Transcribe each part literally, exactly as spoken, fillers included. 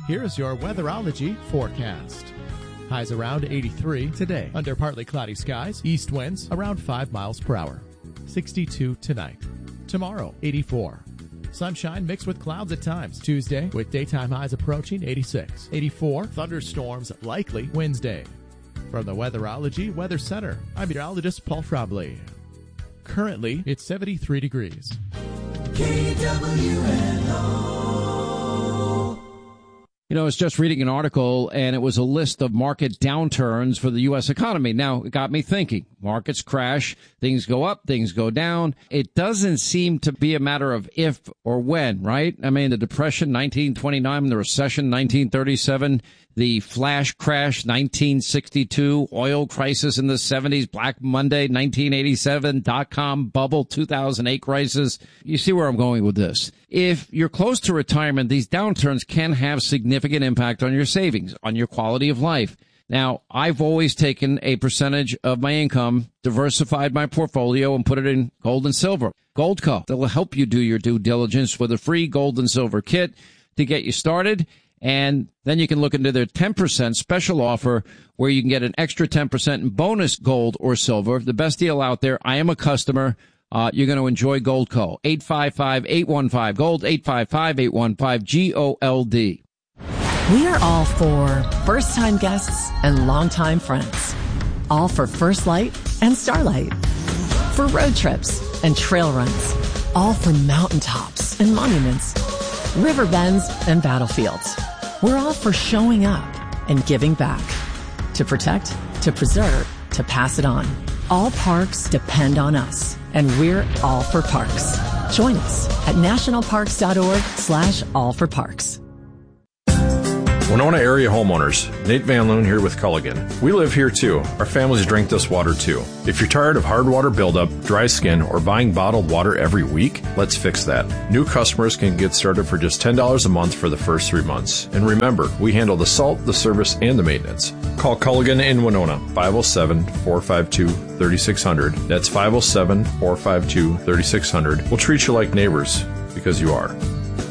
Here's your weatherology forecast. Highs around eighty-three today. Under partly cloudy skies, east winds around five miles per hour. sixty-two tonight. Tomorrow, eighty-four. Sunshine mixed with clouds at times. Tuesday, with daytime highs approaching eighty-six. eighty-four, thunderstorms likely Wednesday. From the Weatherology Weather Center, I'm meteorologist Paul Fromley. Currently, it's seventy-three degrees. K W N O. You know, I was just reading an article, and it was a list of market downturns for the U S economy. Now, it got me thinking. Markets crash, things go up, things go down. It doesn't seem to be a matter of if or when, right? I mean, the Depression, nineteen twenty-nine, the recession, nineteen thirty-seven, the flash crash, nineteen sixty-two, oil crisis in the seventies, Black Monday, nineteen eighty-seven, dot-com bubble, two thousand eight crisis. You see where I'm going with this. If you're close to retirement, these downturns can have significant impact on your savings, on your quality of life. Now, I've always taken a percentage of my income, diversified my portfolio, and put it in gold and silver. Goldco, that will help you do your due diligence with a free gold and silver kit to get you started. And then you can look into their ten percent special offer where you can get an extra ten percent in bonus gold or silver. The best deal out there. I am a customer. Uh, you're going to enjoy Goldco. eight five five, eight one five, GOLD, eight five five, eight one five, G O L D. We are all for first-time guests and longtime friends. All for First Light and Starlight. For road trips and trail runs. All for mountaintops and monuments. River bends and battlefields. We're all for showing up and giving back. To protect, to preserve, to pass it on. All parks depend on us, and we're all for parks. Join us at nationalparks.org slash all for parks. Winona area homeowners, Nate Van Loon here with Culligan. We live here too. Our families drink this water too. If you're tired of hard water buildup, dry skin, or buying bottled water every week, let's fix that. New customers can get started for just ten dollars a month for the first three months. And remember, we handle the salt, the service, and the maintenance. Call Culligan in Winona, five oh seven, four five two, three six zero zero. That's five oh seven, four five two, three six zero zero. We'll treat you like neighbors, because you are.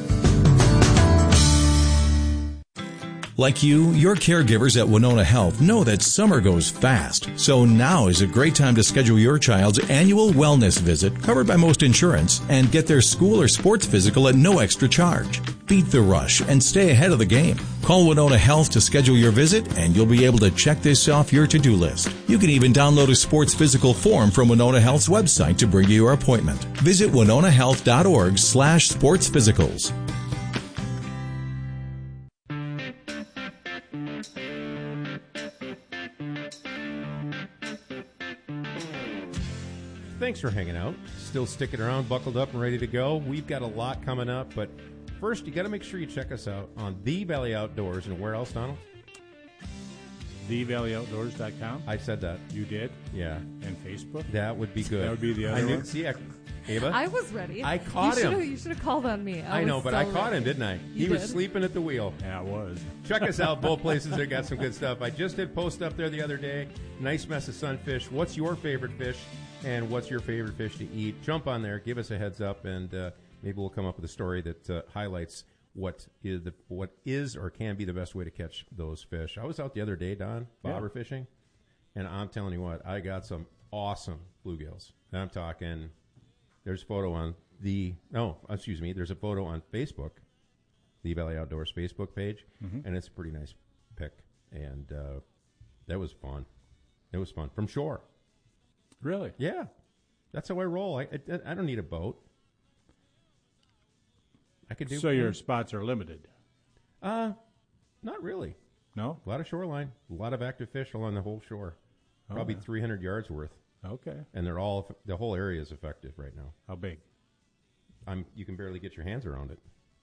Like you, your caregivers at Winona Health know that summer goes fast. So now is a great time to schedule your child's annual wellness visit covered by most insurance and get their school or sports physical at no extra charge. Beat the rush and stay ahead of the game. Call Winona Health to schedule your visit and you'll be able to check this off your to-do list. You can even download a sports physical form from Winona Health's website to bring you your appointment. Visit winonahealth.org slash sports physicals. Thanks for hanging out. Still sticking around, buckled up, and ready to go. We've got a lot coming up, but first, you got to make sure you check us out on The Valley Outdoors. And where else, Donald? the valley outdoors dot com. I said that. You did? Yeah. And Facebook? That would be good. That would be the other I knew, one? See, I, Ava? I was ready. I caught you him. You should have called on me. I, I know, was but so I caught ready. him, didn't I? You he was did. sleeping at the wheel. Yeah, I was. Check us out, both places. They got some good stuff. I just did post up there the other day. Nice mess of sunfish. What's your favorite fish? And what's your favorite fish to eat? Jump on there, give us a heads up, and uh, maybe we'll come up with a story that uh, highlights what is the what is or can be the best way to catch those fish. I was out the other day, Don, bobber yeah. fishing, and I'm telling you what, I got some awesome bluegills. And I'm talking. There's a photo on the no, excuse me. There's a photo on Facebook, the Valley Outdoors Facebook page, mm-hmm. and it's a pretty nice pic. And uh, that was fun. It was fun from shore. Really? Yeah, that's how I roll. I, I I don't need a boat. I could do. So your spots are limited. Uh, not really. No. A lot of shoreline, a lot of active fish along the whole shore. Probably right. three hundred yards worth. Okay. And they're all the whole area is effective right now. How big? I'm. You can barely get your hands around it.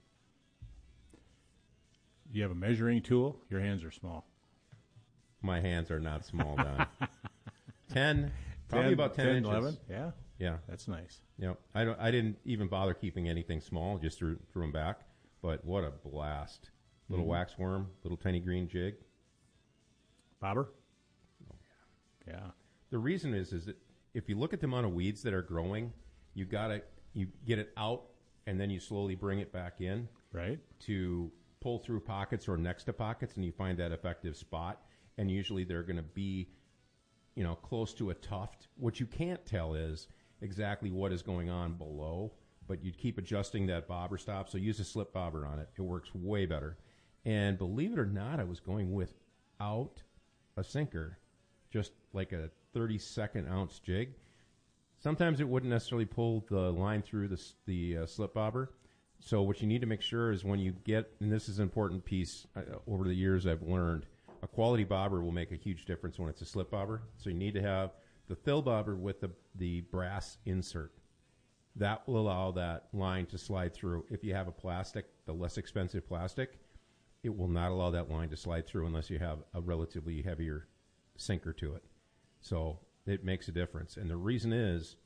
You have a measuring tool. Your hands are small. My hands are not small, Don. ten. Probably ten, about ten, ten inches. eleven? Yeah. Yeah. That's nice. Yeah. I don't. I didn't even bother keeping anything small. Just threw threw them back. But what a blast! Little mm-hmm. wax worm, little tiny green jig. Bobber. Oh yeah. Yeah. The reason is is that if you look at the amount of weeds that are growing, you gotta you get it out and then you slowly bring it back in. Right. To pull through pockets or next to pockets, and you find that effective spot. And usually they're going to be, you know, close to a tuft. What you can't tell is exactly what is going on below, but you keep adjusting that bobber stop. So use a slip bobber on it. It works way better. And believe it or not, I was going without a sinker, just like a thirty-second ounce jig. Sometimes it wouldn't necessarily pull the line through the, the uh, slip bobber. So what you need to make sure is when you get, and this is an important piece uh, over the years I've learned, a quality bobber will make a huge difference when it's a slip bobber. So you need to have the fill bobber with the, the brass insert. That will allow that line to slide through. If you have a plastic, the less expensive plastic, it will not allow that line to slide through unless you have a relatively heavier sinker to it. So it makes a difference. And the reason is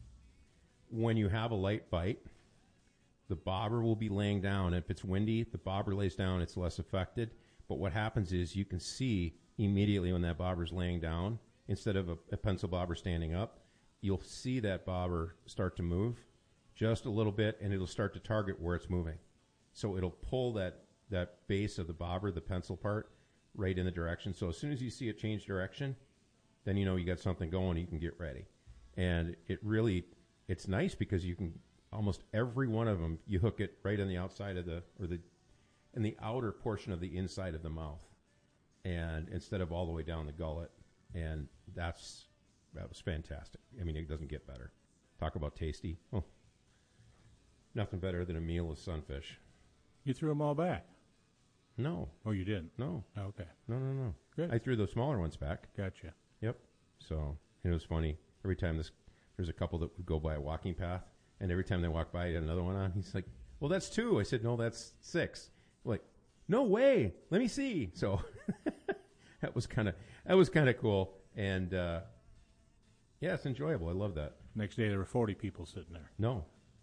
when you have a light bite, the bobber will be laying down. If it's windy, the bobber lays down, it's less affected. But what happens is you can see immediately when that bobber is laying down, instead of a, a pencil bobber standing up, you'll see that bobber start to move just a little bit, and it'll start to target where it's moving. So it'll pull that, that base of the bobber, the pencil part, right in the direction. So as soon as you see it change direction, then you know you got something going, you can get ready. And it really, it's nice because you can, almost every one of them, you hook it right on the outside of the, or the, in the outer portion of the inside of the mouth, and instead of all the way down the gullet. And that's, that was fantastic. I mean, it doesn't get better. Talk about tasty. Oh, nothing better than a meal of sunfish. You threw them all back? No. Oh, you didn't? No. Oh, okay. No, no, no. Good. I threw the smaller ones back. Gotcha. Yep. So it was funny. Every time this, there's a couple that would go by a walking path, and every time they walk by, he had another one on. He's like, well, that's two. I said, no, that's six. Like, no way. Let me see. So that was kind of that was kind of cool, and uh, yeah, it's enjoyable. I love that. Next day there were forty people sitting there. No,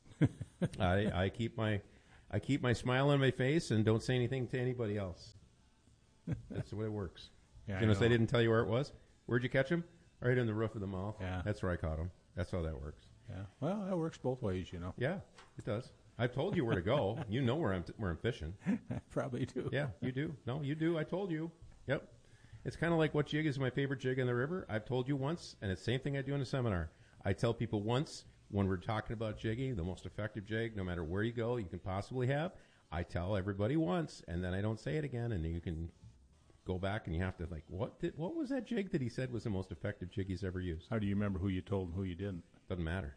I I keep my I keep my smile on my face and don't say anything to anybody else. That's the way it works. Yeah, you I notice know. I didn't tell you where it was. Where'd you catch him? Right in the roof of the mouth. Yeah, that's where I caught him. That's how that works. Yeah. Well, that works both ways, you know. Yeah, it does. I've told you where to go. You know where I'm t- where I'm fishing. Probably do. Yeah, you do. No, you do. I told you. Yep. It's kind of like what jig is my favorite jig in the river. I've told you once, and it's the same thing I do in a seminar. I tell people once when we're talking about jigging, the most effective jig, no matter where you go, you can possibly have. I tell everybody once, and then I don't say it again, and you can go back and you have to like, what did what was that jig that he said was the most effective jig he's ever used? How do you remember who you told and who you didn't? Doesn't matter.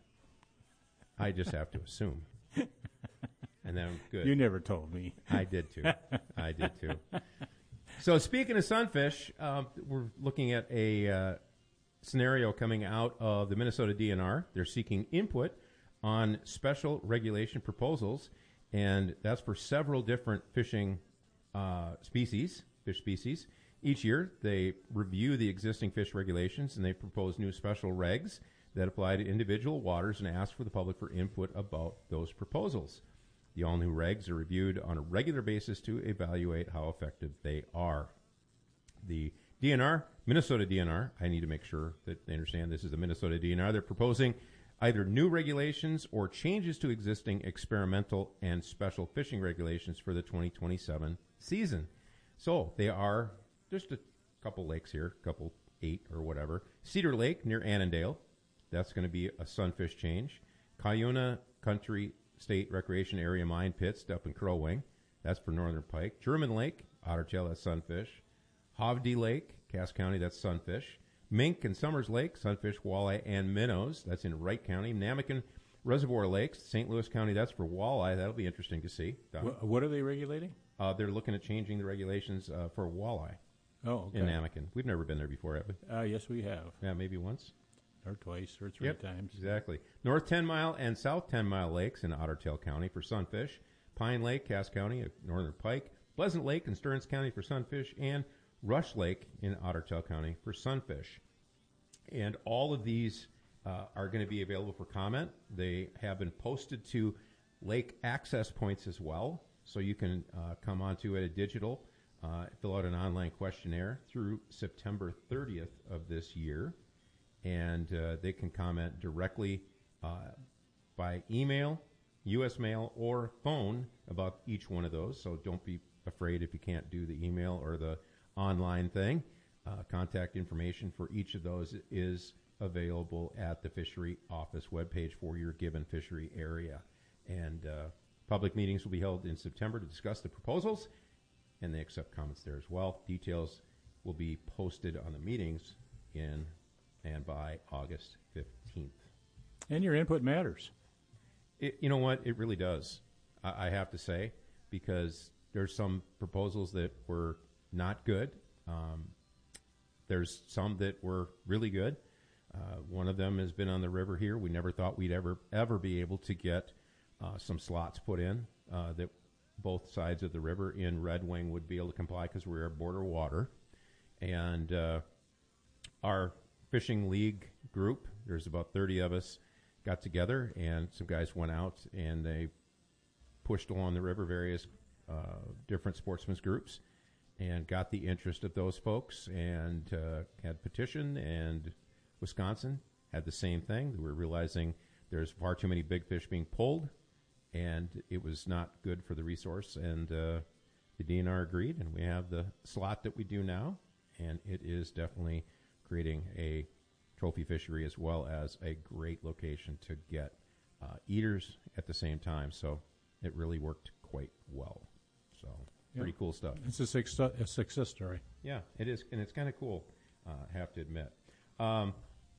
I just have to assume. And then good. You never told me. I did too. I did too. So speaking of sunfish, um, we're looking at a uh, scenario coming out of the Minnesota D N R. They're seeking input on special regulation proposals, and that's for several different fishing uh, species, fish species. Each year, they review the existing fish regulations, and they propose new special regs that apply to individual waters and ask for the public for input about those proposals. The all-new regs are reviewed on a regular basis to evaluate how effective they are. The D N R, Minnesota D N R, I need to make sure that they understand this is the Minnesota D N R. They're proposing either new regulations or changes to existing experimental and special fishing regulations for the twenty twenty-seven season. So they are just a couple lakes here, a couple eight or whatever. Cedar Lake near Annandale, that's going to be a sunfish change. Cuyuna Country State Recreation Area Mine Pits up in Crow Wing, that's for northern pike. German Lake, Ottertail, that's sunfish. Hovde Lake, Cass County, that's sunfish. Mink and Summers Lake, sunfish, walleye, and minnows, that's in Wright County. Namakan Reservoir Lakes, Saint Louis County, that's for walleye. That'll be interesting to see. What, what are they regulating? Uh, they're looking at changing the regulations uh, for walleye Oh, okay. in Namakan. We've never been there before, have we? Uh, yes, we have. Yeah, maybe once. Or twice, or three Yep, times. Exactly. North ten Mile and South ten Mile Lakes in Ottertail County for sunfish. Pine Lake, Cass County, northern pike. Pleasant Lake in Stearns County for sunfish. And Rush Lake in Ottertail County for sunfish. And all of these uh, are going to be available for comment. They have been posted to lake access points as well. So you can uh, come onto it a digital, uh, fill out an online questionnaire through September thirtieth of this year. And uh, they can comment directly uh, by email. U S mail, or phone about each one of those. So don't be afraid if you can't do the email or the online thing. Uh, contact information for each of those is available at the fishery office webpage for your given fishery area. And uh, public meetings will be held in September to discuss the proposals, and they accept comments there as well. Details will be posted on the meetings in and by August fifteenth. And your input matters. It, you know what? It really does, I, I have to say, because there's some proposals that were not good. Um, there's some that were really good. Uh, one of them has been on the river here. We never thought we'd ever, ever be able to get uh, some slots put in uh, that both sides of the river in Red Wing would be able to comply because we're border water. And uh, our fishing league group, there's about thirty of us, got together, and some guys went out and they pushed along the river various uh, different sportsmen's groups and got the interest of those folks, and uh, had petition. And Wisconsin had the same thing. We're realizing there's far too many big fish being pulled, and it was not good for the resource. And uh, the D N R agreed, and we have the slot that we do now, and it is definitely creating a trophy fishery as well as a great location to get uh, eaters at the same time. So it really worked quite well. So pretty Yeah. cool stuff. It's a, success, a success story. Yeah, it is, and it's kind of cool, uh, I have to admit. Um,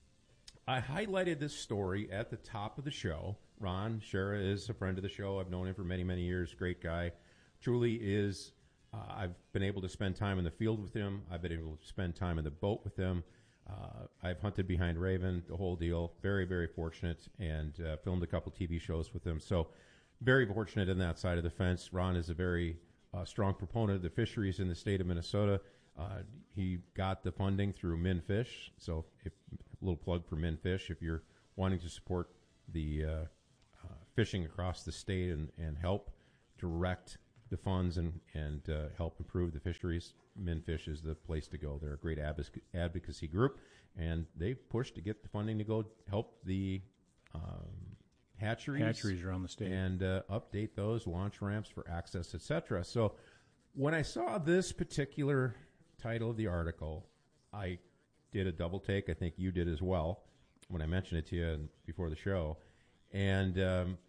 I highlighted this story at the top of the show. Ron Shera is a friend of the show. I've known him for many, many years. Great guy. Truly is. Uh, I've been able to spend time in the field with him. I've been able to spend time in the boat with him. Uh, I've hunted behind Raven, the whole deal. Very, very fortunate, and uh, filmed a couple T V shows with him. So very fortunate in that side of the fence. Ron is a very uh, strong proponent of the fisheries in the state of Minnesota. Uh, he got the funding through MinFish. So if, a little plug for MinFish. If you're wanting to support the uh, uh, fishing across the state and, and help direct the funds and, and uh, help improve the fisheries, MinFish is the place to go. They're a great advoc- advocacy group, and they pushed to get the funding to go help the um, hatcheries, Hatcheries around the state. and uh, update those launch ramps for access, et cetera. So when I saw this particular title of the article, I did a double take. I think you did as well when I mentioned it to you before the show. And um,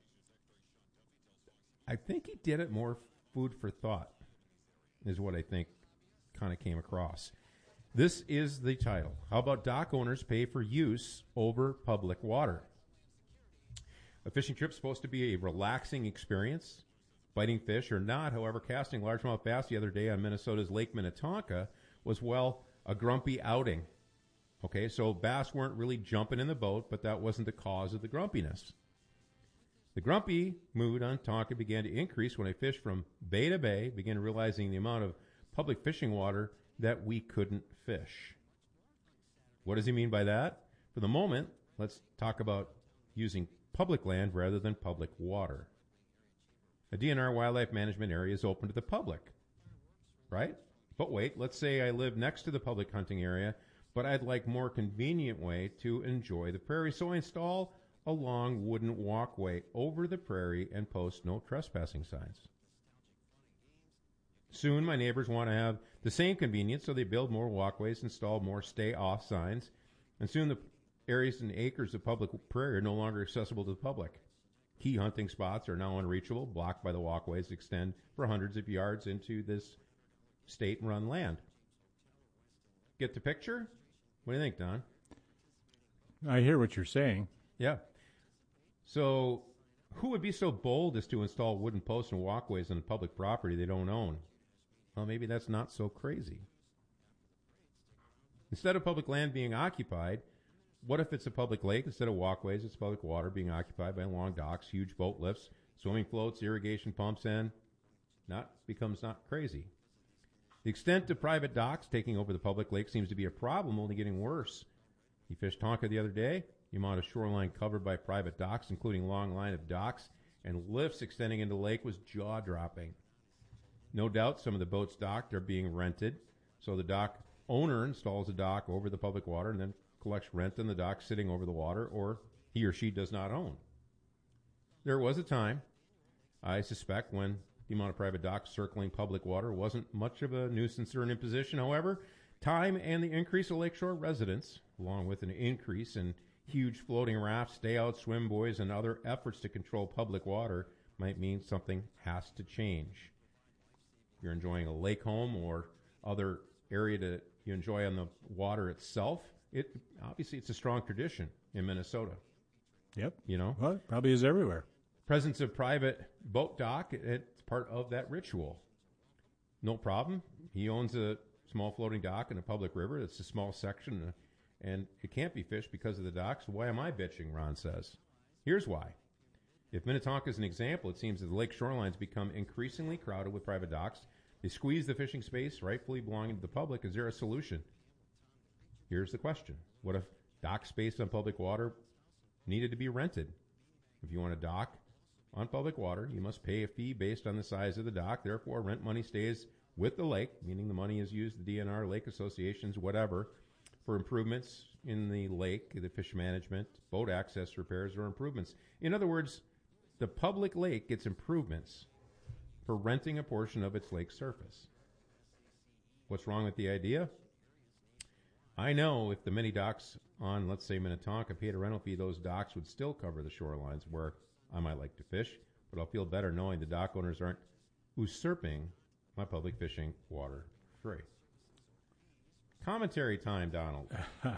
I think he did it more food for thought, is what I think kind of came across. This is the title. How about dock owners pay for use over public water? A fishing trip's supposed to be a relaxing experience. Biting fish or not, however, casting largemouth bass the other day on Minnesota's Lake Minnetonka was, well, a grumpy outing. Okay, so bass weren't really jumping in the boat, but that wasn't the cause of the grumpiness. The grumpy mood on Tonka began to increase when a fish from bay to bay began realizing the amount of public fishing water that we couldn't fish. What does he mean by that? For the moment, let's talk about using public land rather than public water. A D N R wildlife management area is open to the public, right? But wait, let's say I live next to the public hunting area, but I'd like a more convenient way to enjoy the prairie, so I install a long wooden walkway over the prairie and post no trespassing signs. Soon my neighbors want to have the same convenience, so they build more walkways, install more stay-off signs, and soon the areas and acres of public prairie are no longer accessible to the public. Key hunting spots are now unreachable, blocked by the walkways that extend for hundreds of yards into this state-run land. Get the picture? What do you think, Don? I hear what you're saying. Yeah. So who would be so bold as to install wooden posts and walkways on public property they don't own? Well, maybe that's not so crazy. Instead of public land being occupied, what if it's a public lake? Instead of walkways, it's public water being occupied by long docks, huge boat lifts, swimming floats, irrigation pumps, and not becomes not crazy. The extent of private docks taking over the public lake seems to be a problem, only getting worse. You fished Tonka the other day. The amount of shoreline covered by private docks, including long line of docks and lifts extending into the lake, was jaw-dropping. No doubt some of the boats docked are being rented, so the dock owner installs a dock over the public water and then collects rent on the dock sitting over the water, or he or she does not own. there was a time, I suspect, when the amount of private docks circling public water wasn't much of a nuisance or an imposition. However, time and the increase of lakeshore residents, along with an increase in huge floating rafts, stay-out swim buoys, and other efforts to control public water, might mean something has to change. If you're enjoying a lake home or other area that you enjoy on the water itself, it obviously it's a strong tradition in Minnesota. Yep. You know? Well, it probably is everywhere. Presence of private boat dock, it's part of that ritual. No problem. He owns a small floating dock in a public river. It's a small section, and it can't be fished because of the dock, so why am I bitching, Ron says. Here's why. If Minnetonka is an example, it seems that the lake shorelines become increasingly crowded with private docks. They squeeze the fishing space rightfully belonging to the public. Is there a solution? Here's the question. What if dock space on public water needed to be rented? If you want a dock on public water, you must pay a fee based on the size of the dock. Therefore, rent money stays with the lake, meaning the money is used, the D N R, lake associations, whatever, for improvements in the lake, the fish management, boat access repairs, or improvements. In other words, the public lake gets improvements for renting a portion of its lake surface. What's wrong with the idea? I know if the mini docks on, let's say, Minnetonka paid a rental fee, those docks would still cover the shorelines where I might like to fish, but I'll feel better knowing the dock owners aren't usurping my public fishing water free. Commentary time, Donald.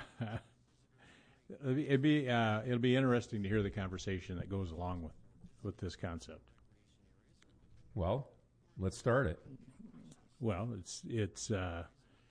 it'll be it'll be, uh, it'll be interesting to hear the conversation that goes along with, with this concept. Well, let's start it. Well, it's it's uh,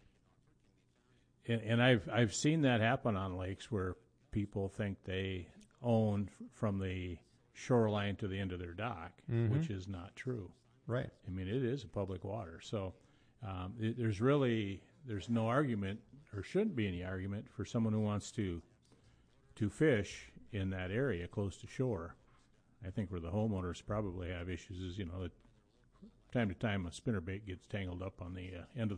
and, and I've I've seen that happen on lakes where people think they own f- from the shoreline to the end of their dock, mm-hmm. which is not true. Right. I mean, it is a public water, so um, it, there's really there's no argument, or shouldn't be any argument, for someone who wants to to fish in that area close to shore. I think where the homeowners probably have issues is, you know, that time to time a spinnerbait gets tangled up on the uh, end of